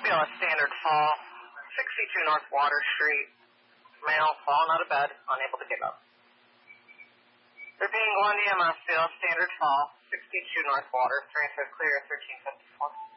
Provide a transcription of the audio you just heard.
BLS Standard Fall, 62 North Water Street. Male, fallen out of bed, unable to get up. Repeating 1 EMS, BLS Standard Fall, 62 North Water, transfer clear 1354.